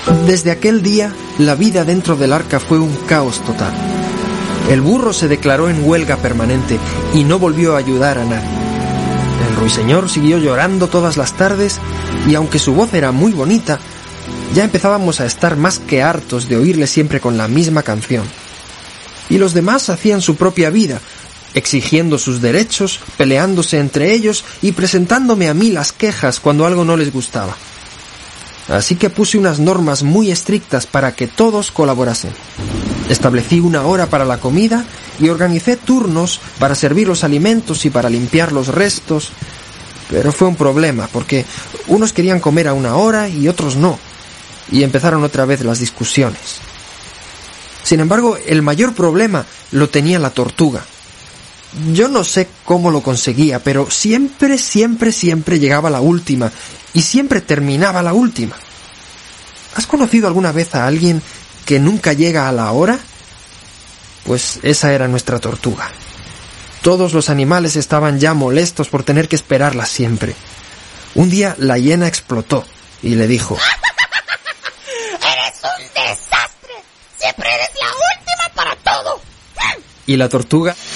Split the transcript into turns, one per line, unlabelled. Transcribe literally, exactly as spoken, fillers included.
Desde aquel día, la vida dentro del arca fue un caos total. El burro se declaró en huelga permanente y no volvió a ayudar a nadie. El ruiseñor siguió llorando todas las tardes y aunque su voz era muy bonita, ya empezábamos a estar más que hartos de oírle siempre con la misma canción. Y los demás hacían su propia vida, exigiendo sus derechos, peleándose entre ellos y presentándome a mí las quejas cuando algo no les gustaba. Así que puse unas normas muy estrictas para que todos colaborasen. Establecí una hora para la comida y organicé turnos para servir los alimentos y para limpiar los restos. Pero fue un problema, porque unos querían comer a una hora y otros no. Y empezaron otra vez las discusiones. Sin embargo, el mayor problema lo tenía la tortuga. Yo no sé cómo lo conseguía, pero siempre, siempre, siempre llegaba la última y siempre terminaba la última. ¿Has conocido alguna vez a alguien que nunca llega a la hora? Pues esa era nuestra tortuga. Todos los animales estaban ya molestos por tener que esperarla siempre. Un día la hiena explotó y le dijo:
¡Eres un desastre! ¡Siempre eres la última para todo!
Y la tortuga